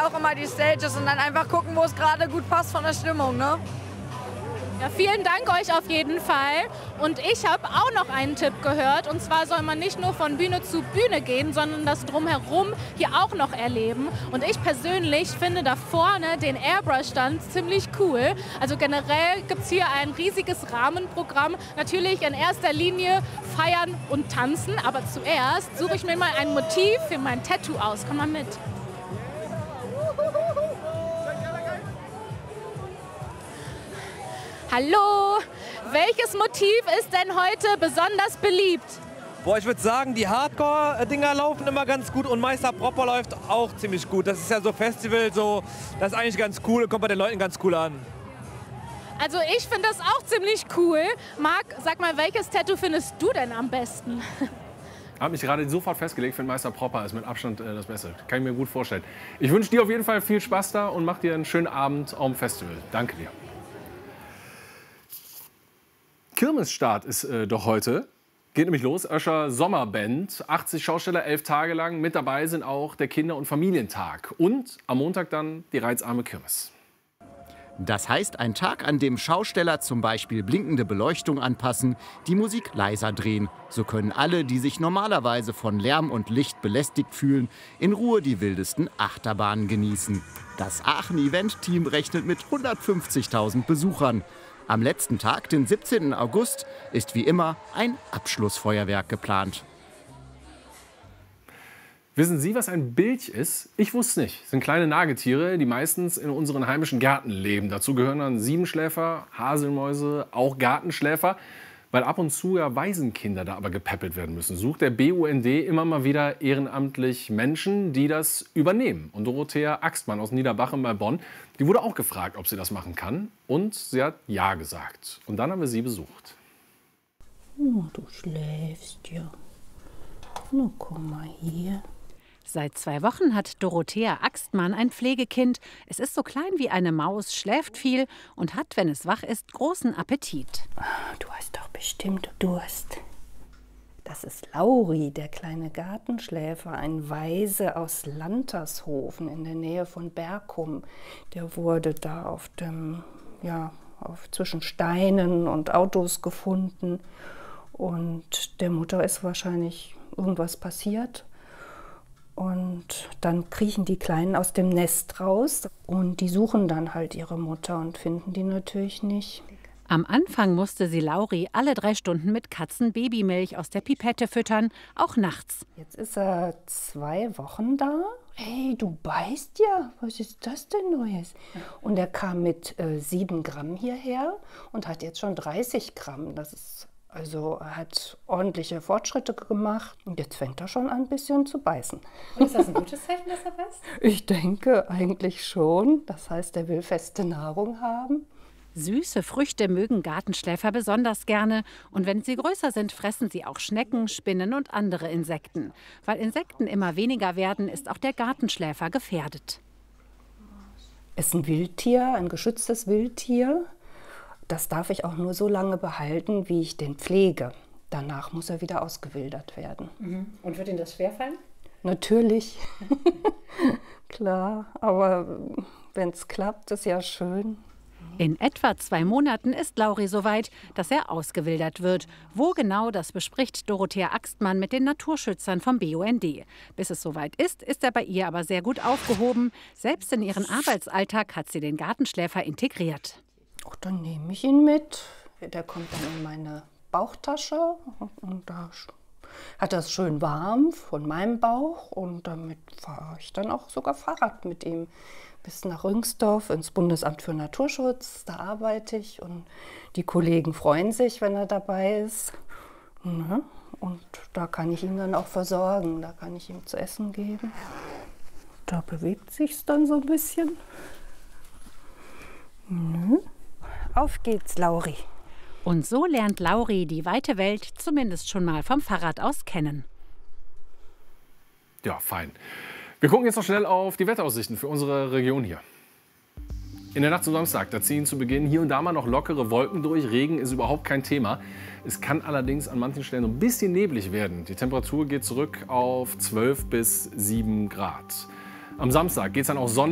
ja auch immer die Stages und dann einfach gucken, wo es gerade gut passt von der Stimmung, ne? Ja, vielen Dank euch auf jeden Fall. Und ich habe auch noch einen Tipp gehört. Und zwar soll man nicht nur von Bühne zu Bühne gehen, sondern das Drumherum hier auch noch erleben. Und ich persönlich finde da vorne den Airbrush-Stand ziemlich cool. Also generell gibt es hier ein riesiges Rahmenprogramm. Natürlich in erster Linie feiern und tanzen. Aber zuerst suche ich mir mal ein Motiv für mein Tattoo aus. Komm mal mit. Hallo, welches Motiv ist denn heute besonders beliebt? Boah, ich würde sagen, die Hardcore-Dinger laufen immer ganz gut und Meister Proper läuft auch ziemlich gut. Das ist ja so Festival, so, das ist eigentlich ganz cool und kommt bei den Leuten ganz cool an. Also ich finde das auch ziemlich cool. Marc, sag mal, welches Tattoo findest du denn am besten? Ich habe mich gerade sofort festgelegt, für Meister Proper ist mit Abstand das Beste. Kann ich mir gut vorstellen. Ich wünsche dir auf jeden Fall viel Spaß da und mach dir einen schönen Abend am Festival. Danke dir. Kirmesstart ist doch heute. Geht nämlich los. Öscher Sommerband. 80 Schausteller, 11 Tage lang. Mit dabei sind auch der Kinder- und Familientag. Und am Montag dann die reizarme Kirmes. Das heißt, ein Tag, an dem Schausteller zum Beispiel blinkende Beleuchtung anpassen, die Musik leiser drehen. So können alle, die sich normalerweise von Lärm und Licht belästigt fühlen, in Ruhe die wildesten Achterbahnen genießen. Das Aachen-Event-Team rechnet mit 150.000 Besuchern. Am letzten Tag, den 17. August, ist wie immer ein Abschlussfeuerwerk geplant. Wissen Sie, was ein Bilch ist? Ich wusste es nicht. Das sind kleine Nagetiere, die meistens in unseren heimischen Gärten leben. Dazu gehören dann Siebenschläfer, Haselmäuse, auch Gartenschläfer. Weil ab und zu ja Waisenkinder da aber gepäppelt werden müssen, sucht der BUND immer mal wieder ehrenamtlich Menschen, die das übernehmen. Und Dorothea Axtmann aus Niederbachem bei Bonn, die wurde auch gefragt, ob sie das machen kann. Und sie hat ja gesagt. Und dann haben wir sie besucht. Oh, du schläfst ja. Na, komm mal hier. Seit 2 Wochen hat Dorothea Axtmann ein Pflegekind. Es ist so klein wie eine Maus, schläft viel und hat, wenn es wach ist, großen Appetit. Du hast doch bestimmt Durst. Das ist Lauri, der kleine Gartenschläfer, ein Waise aus Lantershofen in der Nähe von Berkum. Der wurde da auf dem, zwischen Steinen und Autos gefunden. Und der Mutter ist wahrscheinlich irgendwas passiert. Und dann kriechen die Kleinen aus dem Nest raus und die suchen dann halt ihre Mutter und finden die natürlich nicht. Am Anfang musste sie Lauri alle 3 Stunden mit Katzenbabymilch aus der Pipette füttern, auch nachts. Jetzt ist er 2 Wochen da. Hey, du beißt ja. Was ist das denn Neues? Und er kam mit 7 Gramm hierher und hat jetzt schon 30 Gramm. Also er hat ordentliche Fortschritte gemacht und jetzt fängt er schon an, ein bisschen zu beißen. Und ist das ein gutes Zeichen, dass er beißt? Ich denke eigentlich schon. Das heißt, er will feste Nahrung haben. Süße Früchte mögen Gartenschläfer besonders gerne. Und wenn sie größer sind, fressen sie auch Schnecken, Spinnen und andere Insekten. Weil Insekten immer weniger werden, ist auch der Gartenschläfer gefährdet. Es ist ein Wildtier, ein geschütztes Wildtier. Das darf ich auch nur so lange behalten, wie ich den pflege. Danach muss er wieder ausgewildert werden. Und wird Ihnen das schwerfallen? Natürlich. Klar, aber wenn es klappt, ist ja schön. In etwa 2 Monaten ist Lauri soweit, dass er ausgewildert wird. Wo genau, das bespricht Dorothea Axtmann mit den Naturschützern vom BUND. Bis es soweit ist, ist er bei ihr aber sehr gut aufgehoben. Selbst in ihren Arbeitsalltag hat sie den Gartenschläfer integriert. Ach, dann nehme ich ihn mit. Der kommt dann in meine Bauchtasche und da hat er es schön warm von meinem Bauch und damit fahre ich dann auch sogar Fahrrad mit ihm bis nach Rüngsdorf ins Bundesamt für Naturschutz. Da arbeite ich und die Kollegen freuen sich, wenn er dabei ist. Und da kann ich ihn dann auch versorgen, da kann ich ihm zu essen geben. Da bewegt sich's dann so ein bisschen. Auf geht's, Lauri. Und so lernt Lauri die weite Welt zumindest schon mal vom Fahrrad aus kennen. Ja, fein. Wir gucken jetzt noch schnell auf die Wetteraussichten für unsere Region hier. In der Nacht zum Samstag, da ziehen zu Beginn hier und da mal noch lockere Wolken durch. Regen ist überhaupt kein Thema. Es kann allerdings an manchen Stellen ein bisschen neblig werden. Die Temperatur geht zurück auf 12 bis 7 Grad. Am Samstag geht es dann auch sonnig.